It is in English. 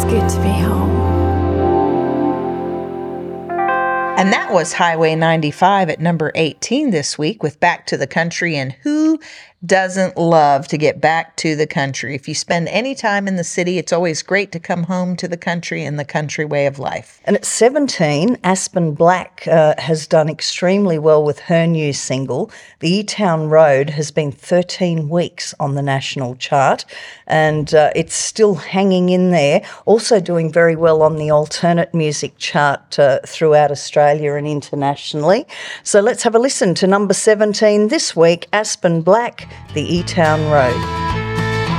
good to be home. And that was Highway 95 at number 18 this week with Back to the Country. And who doesn't love to get back to the country? If you spend any time in the city, it's always great to come home to the country and the country way of life. And at 17, Aspen Black has done extremely well with her new single. The E-Town Road has been 13 weeks on the national chart, and it's still hanging in there. Also doing very well on the alternate music chart throughout Australia and internationally. So let's have a listen to number 17 this week, Aspen Black, The E-Town Road.